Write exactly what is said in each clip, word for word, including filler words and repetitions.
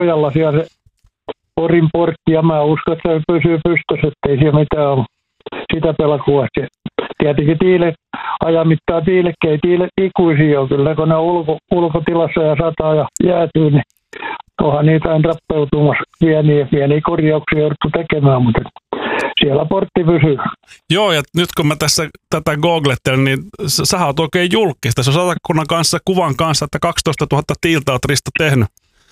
pojalla siellä se Porin portti, ja mä uskon, että se pysyy pystyssä, ettei siellä mitään ole sitä pelakua. Tietenkin tiilet, ajan mittaa tiilekkeä, tiilet ikuisia on kyllä, kun ne on ulko, ulkotilassa ja sataa ja jäätyy, niin onhan niitä aina rappeutumassa pieniä, pieniä korjauksia jouduttu tekemään, mutta siellä portti pysyy. Joo, ja nyt kun mä tässä tätä googlettelen, niin sä oot oikein julkista. Se on Satakunnan kanssa kuvan kanssa, että kaksitoistatuhatta tiiltä oot, Risto, tehnyt.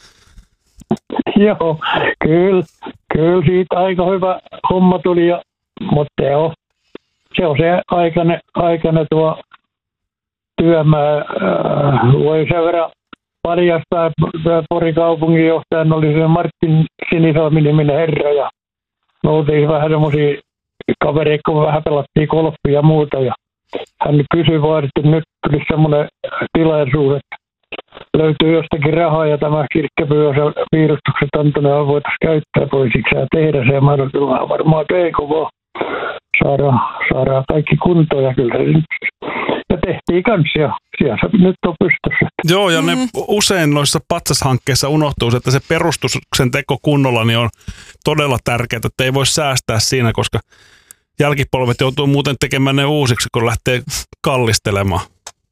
Joo, kyllä, kyllä siitä aika hyvä homma tuli, ja, mutta se on, se on se aikainen, aikainen tuo työmaa. Äh, voi sen verran paljastaa, Porin kaupunginjohtajan oli se Martin Sinisalmi-niminen herra, ja me oltiin vähän semmoisia kavereita, kun vähän pelattiin golfia ja muuta, ja hän kysyi vaan, että nyt tuli semmoinen tilaisuus, että löytyy jostakin rahaa, ja tämä kirkkepyy on se piirustukset antanut, voitaisiin käyttää, voisitko sä tehdä se, ja mä olen kyllä varmaan keiko vaan saadaan, saadaan kaikki kuntoon, ja kyllä se nyt. Ja tehtiin kanssa, ja siellä nyt on pystyssä. Joo, ja ne mm. usein noissa patsashankkeissa unohtuu, että se perustuksen teko kunnolla niin on todella tärkeää, että ei voi säästää siinä, koska jälkipolvet joutuu muuten tekemään ne uusiksi, kun lähtee kallistelemaan.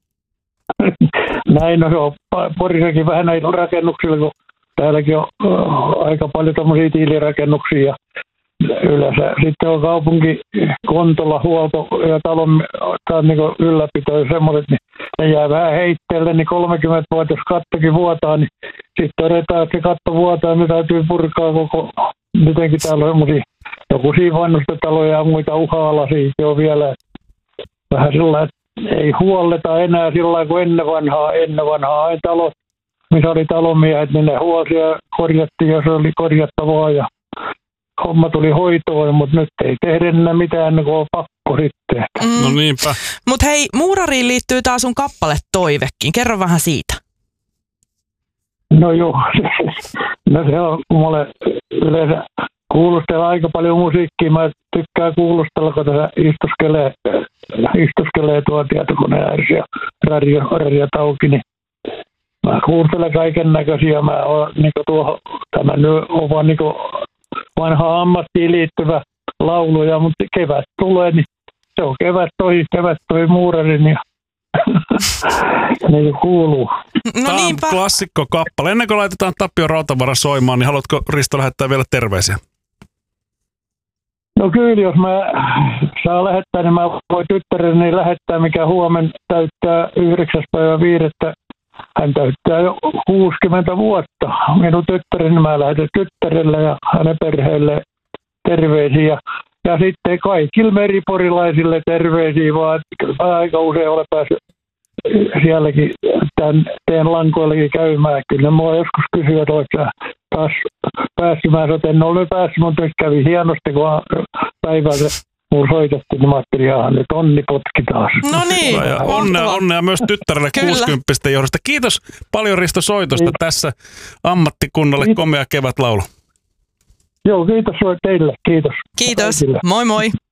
Näin on, joo. Porissakin vähän näitä rakennuksilla, kun täälläkin on äh, aika paljon tämmöisiä tiilirakennuksia, ja yleensä sitten on kaupunkikontolla huolto ja talon niin ylläpito ja semmoiset, niin ne jää vähän heitteelle, niin kolmekymmentä vuotta, jos kattokin vuotaa, niin sitten todetaan, että se katto vuotaa, niin täytyy purkaa koko, mitenkin täällä on semmoisia, joku siinä vanhustetaloja ja muita uha-alaisia on vielä vähän sillä, että ei huolleta enää sillä kuin ennen vanhaa, ennen vanhaa aina talot, missä oli talonmiehet, niin ne huolsi ja korjattiin, jos oli korjattavaa, ja homma tuli hoitoon, mutta nyt ei tehdä enää mitään ennen kuin on pakko sitten. Mm. No niinpä. Mutta hei, muurariin liittyy taas sun kappale Toivekin. Kerro vähän siitä. No joo, no se on, kun mulle yleensä kuulustella aika paljon musiikkia. Mä tykkään kuulustella, kun tässä istuskelee, istuskelee tuo tietokoneen ääressä ja radio, radio tauki, niin mä kuuntelen kaiken näköisiä. Mä oon niinku tuohon, tämä nyt on vaan niinku vanhaan ammattiin liittyvä lauluja, mutta kevät tulee, niin se on kevät toi, kevät toi muurarin, ja niin kuuluu. No Tämä on niinpä. klassikkokappale. Ennen kuin laitetaan Tapio Rautavaara soimaan, niin haluatko, Risto, lähettää vielä terveisiä? No kyllä, jos mä saan lähettää, niin mä voin tyttäreni lähettää, mikä huomenna täyttää yhdeksäs päivä viidettä. Hän täyttää jo kuusikymmentä vuotta. Minun tyttäreni mä lähetän tyttärelle ja hänen perheelle terveisiä. Ja sitten kaikille meriporilaisille terveisiä, vaan mä aika usein olen päässyt sielläkin tämän teen lankoillekin käymään. Kyllä mua joskus kysyä, että oletko taas päässyt. Mä sanoin, että en ole päässyt, mutta nyt kävi hienosti, kun päivällä mulla soitettiin, niin mä ajattelin, että nyt onni potki taas. No niin. Ja onnea, onnea myös tyttärelle kuusikymmentä johdosta. Kiitos paljon, Risto, soitosta. Kiitos. Tässä ammattikunnalle komea kevätlaulu. Joo, kiitos teille. Kiitos. Kiitos. Kaikille. Moi moi.